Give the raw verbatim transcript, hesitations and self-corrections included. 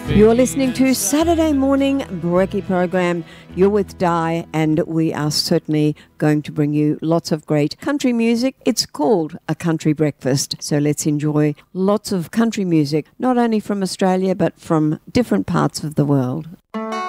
You're listening to Saturday Morning Brekkie Program. You're with Di, and we are certainly going to bring you lots of great country music. It's called A Country Breakfast, so let's enjoy lots of country music, not only from Australia, but from different parts of the world.